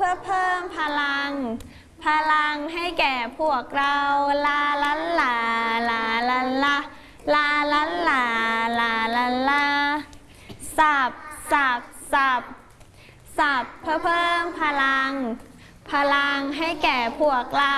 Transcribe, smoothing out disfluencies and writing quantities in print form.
พื่อเพิ่มพลังพลังให้แก่พวกเราลาลาลาลาลาลาลาลาลาลาลาลาสับสับสับสับเพื่อเพิ่มพลังพลังให้แก่พวกเรา